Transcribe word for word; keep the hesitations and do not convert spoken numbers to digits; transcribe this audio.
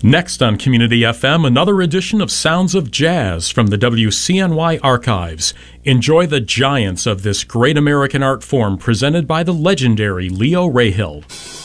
Next on Community F M, another edition of Sounds of Jazz from the W C N Y archives. Enjoy the giants of this great American art form presented by the legendary Leo Rahill.